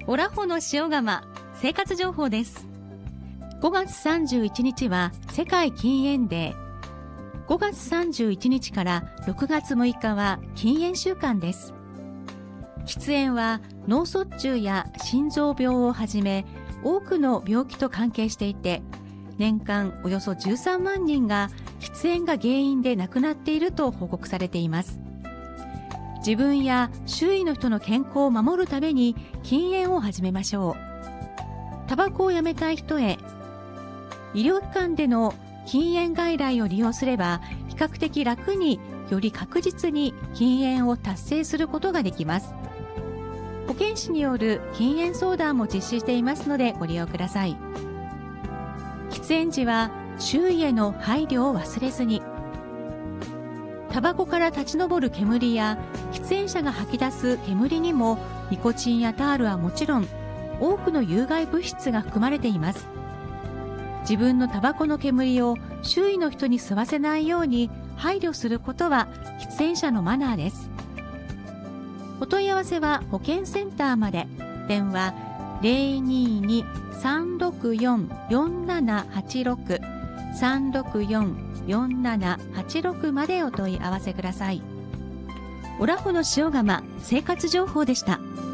オラホの塩釜生活情報です。5月31日は世界禁煙デー。5月31日から6月6日は禁煙週間です。喫煙は脳卒中や心臓病をはじめ多くの病気と関係していて、年間およそ13万人が喫煙が原因で亡くなっていると報告されています。自分や周囲の人の健康を守るために禁煙を始めましょう。タバコをやめたい人へ、医療機関での禁煙外来を利用すれば比較的楽により確実に禁煙を達成することができます。保健師による禁煙相談も実施していますのでご利用ください。喫煙時は周囲への配慮を忘れずに。タバコから立ち上る煙や喫煙者が吐き出す煙にもニコチンやタールはもちろん多くの有害物質が含まれています。自分のタバコの煙を周囲の人に吸わせないように配慮することは喫煙者のマナーです。お問い合わせは保健センターまで。電話 022-364-4786 364-4786 までお問い合わせください。オラホの塩釜生活情報でした。